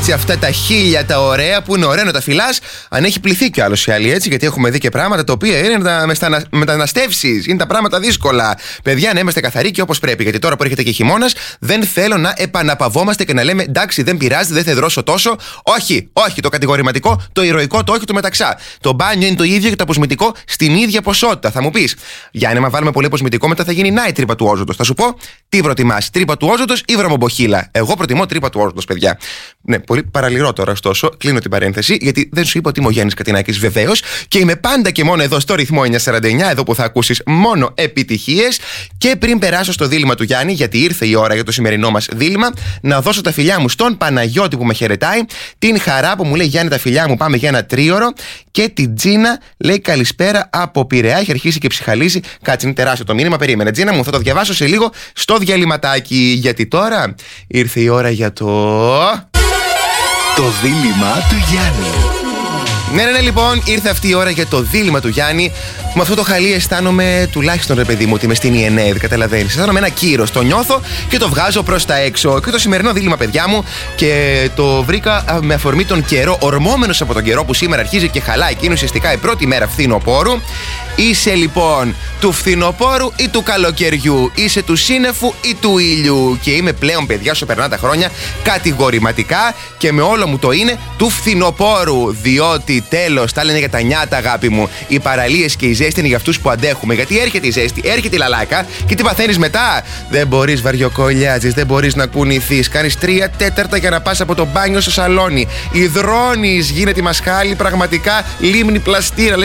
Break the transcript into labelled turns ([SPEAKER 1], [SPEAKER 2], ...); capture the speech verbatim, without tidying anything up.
[SPEAKER 1] έτσι αυτά τα χίλια τα ωραία που είναι ωραία να τα φυλάς, αν έχει πληθεί κι άλλο η άλλη, έτσι. Γιατί έχουμε δει και πράγματα τα οποία είναι τα μεταναστεύσεις, είναι τα πράγματα δύσκολα. Παιδιά, να είμαστε καθαροί και όπως πρέπει. Γιατί τώρα που έρχεται και χειμώνας, δεν θέλω να επαναπαυόμαστε και να λέμε εντάξει, δεν πειράζει, δεν θα υδρώσω τόσο. Όχι, όχι, το κατηγορηματικό, το ηρωικό, το όχι του μεταξά. Το μπάνιο είναι το ίδιο και το αποσμητικό στην ίδια ποσότητα. Θα μου πεις, Γιάννη, μα βάλουμε πολύ αποσμητικό, μετά θα γίνει να η τρύπα του όζοντος. Θα σου πω, τι προτιμάς, τρύπα του όζοντος ή βρωμομποχύλα? Εγώ προτιμώ τρύπα του όζοντος, παιδιά. Ναι, πολύ παραλυρό τώρα, ωστόσο. Κλείνω την παρένθεση, γιατί δεν σου είπα ότι είμαι ο Γιάννης Κατινάκης, βεβαίως. Και είμαι πάντα και μόνο εδώ στο ρυθμό εννιακόσια σαράντα εννιά, εδώ που θα ακούσεις μόνο επιτυχίες. Και πριν περάσω στο δίλημμα του Γιάννη, γιατί ήρθε η ώρα για το σημερινό μας δίλημμα, να δώσω τα φιλιά μου στον Παναγιώτη που με χαιρετάει, την Χαρά που μου λέει Γιάννη, τα φιλιά μου, πάμε για ένα τρίωρο. Και την Τζίνα λέει καλησπέρα από Πειραιά. Έχει αρχίσει και ψυχαλίζει. Κάτσε, είναι τεράστιο το μήνυμα. Περίμενε, Τζίνα μου, θα το διαβάσω σε λίγο στο διαλυματάκι. Γιατί τώρα ήρθε η ώρα για το.
[SPEAKER 2] Το δίλημμα του Γιάννη.
[SPEAKER 1] Ναι, ναι, ναι, λοιπόν, ήρθε αυτή η ώρα για το δίλημμα του Γιάννη. Με αυτό το χαλί αισθάνομαι, τουλάχιστον ρε παιδί μου, ότι είμαι στην ι εν έι, καταλαβαίνεις. Αισθάνομαι ένα κύρος. Το νιώθω και το βγάζω προς τα έξω. Και το σημερινό δίλημμα, παιδιά μου, και το βρήκα με αφορμή τον καιρό, ορμόμενος από τον καιρό που σήμερα αρχίζει και χαλάει και είναι ουσιαστικά η πρώτη μέρα φθινοπόρου. Είσαι λοιπόν του φθινοπόρου ή του καλοκαιριού? Είσαι του σύννεφου ή του ήλιου? Και είμαι πλέον, παιδιά, όσο περνά τα χρόνια, κατηγορηματικά και με όλο μου το είναι του φθινοπόρου. Διότι τέλος, τα λένε για τα νιάτα, αγάπη μου. Οι παραλίες και η ζέστη είναι για αυτούς που αντέχουμε. Γιατί έρχεται η ζέστη, έρχεται η λαλάκα και τι παθαίνεις μετά? Δεν μπορείς, βαριοκολλιάζεις, δεν μπορείς να κουνηθείς. Κάνεις τρία τέταρτα για να πας από το μπάνιο στο σαλόνι. Υδρώνεις, γίνεται η μασχάλη πραγματικά λίμνη πλαστήρα.